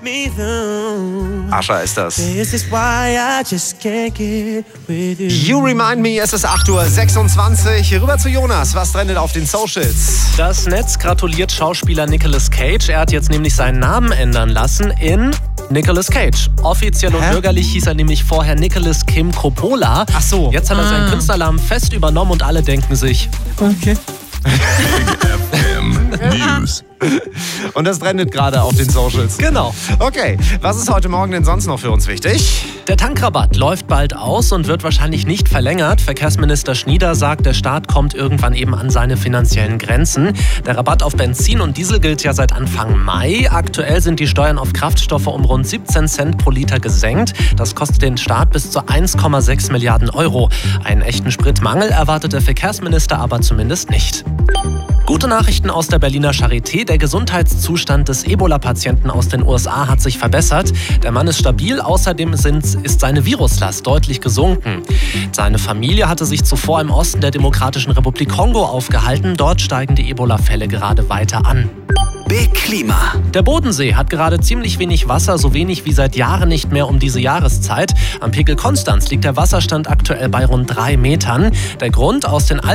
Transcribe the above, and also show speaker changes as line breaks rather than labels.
Asha ist das. You Remind Me, es ist 8:26 Uhr. Rüber zu Jonas. Was trendet auf den Socials?
Das Netz gratuliert Schauspieler Nicolas Cage. Er hat jetzt nämlich seinen Namen ändern lassen in Nicolas Cage. Offiziell und bürgerlich hieß er nämlich vorher Nicolas Kim Coppola.
Ach so.
Jetzt hat er seinen Künstlernamen fest übernommen und alle denken sich,
okay.
FM News.
Und das trendet gerade auf den Socials.
genau.
Okay, was ist heute Morgen denn sonst noch für uns wichtig?
Der Tankrabatt läuft bald aus und wird wahrscheinlich nicht verlängert. Verkehrsminister Schnieder sagt, der Staat kommt irgendwann eben an seine finanziellen Grenzen. Der Rabatt auf Benzin und Diesel gilt ja seit Anfang Mai. Aktuell sind die Steuern auf Kraftstoffe um rund 17 Cent pro Liter gesenkt. Das kostet den Staat bis zu 1,6 Milliarden Euro. Einen echten Spritmangel erwartet der Verkehrsminister aber zumindest nicht. Gute Nachrichten aus der Berliner Charité. Der Gesundheitszustand des Ebola-Patienten aus den USA hat sich verbessert. Der Mann ist stabil, außerdem ist seine Viruslast deutlich gesunken. Seine Familie hatte sich zuvor im Osten der Demokratischen Republik Kongo aufgehalten. Dort steigen die Ebola-Fälle gerade weiter an.
Big Klima.
Der Bodensee hat gerade ziemlich wenig Wasser, so wenig wie seit Jahren nicht mehr um diese Jahreszeit. Am Pegel Konstanz liegt der Wasserstand aktuell bei rund 3 Metern. Der Grund: aus den